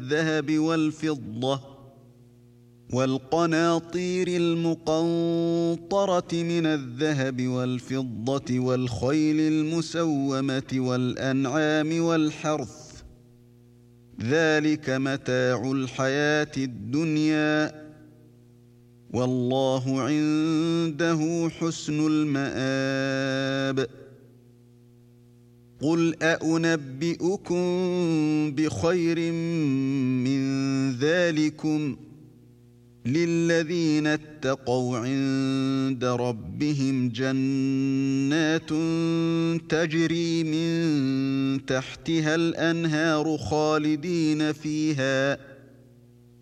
الذهب والفضة والقناطير المقنطرة من الذهب والفضة والخيل المسومة والأنعام والحرث ذلك متاع الحياة الدنيا والله عنده حسن المآب قل أأنبئكم بخير من ذلكم للذين اتقوا عند ربهم جنات تجري من تحتها الأنهار خالدين فيها